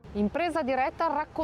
In presa diretta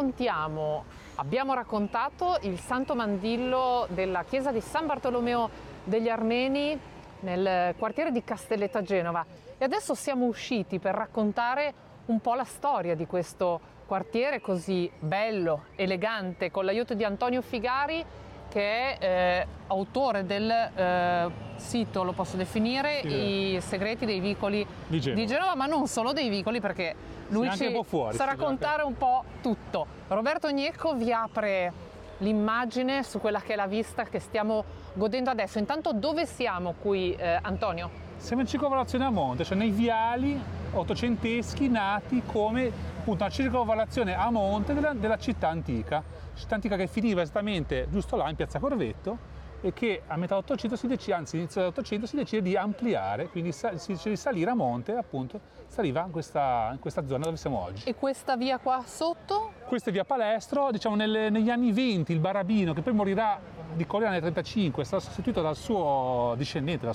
abbiamo raccontato il Santo Mandillo della chiesa di San Bartolomeo degli Armeni nel quartiere di Castelletto a Genova e adesso siamo usciti per raccontare un po' la storia di questo quartiere così bello, elegante, con l'aiuto di Antonio Figari, che è autore del sito, lo posso definire, I segreti dei vicoli di Genova, ma non solo dei vicoli, perché lui ci sa raccontare un po' tutto. Roberto Gnecco vi apre l'immagine su quella che è la vista che stiamo godendo adesso. Intanto dove siamo qui, Antonio? Siamo in circolazione a monte, cioè nei viali ottocenteschi nati come appunto una circolazione a monte della città antica che finiva esattamente giusto là in piazza Corvetto e che a metà dell'Ottocento inizio dell'Ottocento si decide di ampliare, quindi si decide di salire a monte, appunto, saliva in questa zona dove siamo oggi. E questa via qua sotto? Questa è via Palestro, diciamo negli anni 20 il Barabino, che poi morirà di coriera nel 1935, è stato sostituito dal suo discendente,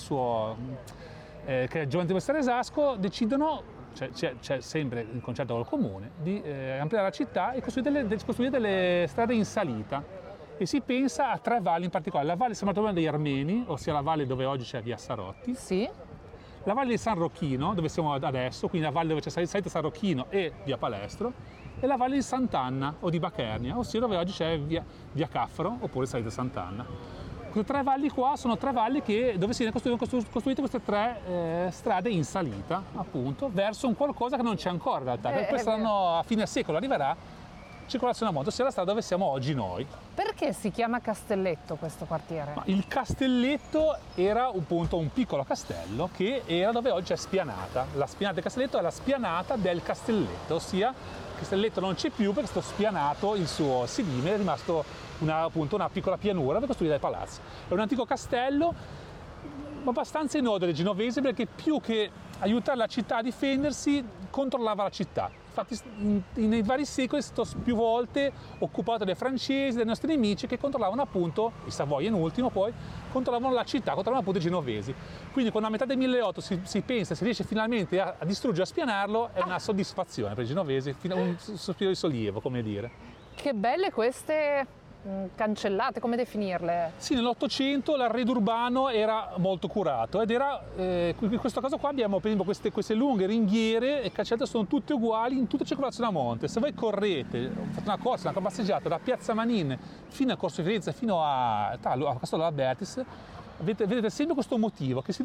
che è Giovanni Battista Resasco, decidono, c'è sempre il concerto col comune, di ampliare la città e costruire delle strade in salita. E si pensa a tre valli in particolare: la valle San Bartolomeo degli Armeni, ossia la valle dove oggi c'è via Sarotti, sì. La valle di San Rocchino, dove siamo adesso, quindi la valle dove c'è salita San Rocchino e via Palestro, e la valle di Sant'Anna o di Bachernia, ossia dove oggi c'è via Caffaro oppure salita Sant'Anna. Queste tre valli qua sono tre valli dove si sono costruite queste tre strade in salita, appunto, verso un qualcosa che non c'è ancora in realtà, perché quest'anno a fine secolo arriverà circolazione a monte, ossia la strada dove siamo oggi noi. Perché si chiama Castelletto questo quartiere? Ma il Castelletto era appunto un piccolo castello che era dove oggi è Spianata. La Spianata del Castelletto è la spianata del Castelletto, ossia il Castelletto non c'è più perché è stato spianato il suo sedime, è rimasto una piccola pianura per costruire dei palazzi. È un antico castello abbastanza inodore ai genovesi, perché più che aiutare la città a difendersi controllava la città. Infatti nei vari secoli è stato più volte occupato dai francesi, dai nostri nemici, che controllavano appunto, i Savoia in ultimo poi, controllavano la città, controllavano appunto i genovesi. Quindi quando a metà del 1800 si riesce finalmente a distruggere, a spianarlo, è una soddisfazione per i genovesi, un sospiro di sollievo, come dire. Che belle queste cancellate, come definirle? Sì, nell'Ottocento l'arredo urbano era molto curato ed era, in questo caso qua abbiamo per esempio queste lunghe ringhiere e cancellate sono tutte uguali in tutta circolazione a monte. Se voi correte, fate una corsa, una passeggiata da Piazza Manin fino a Corso Firenze, fino a Castello Albertis, vedete sempre questo motivo che si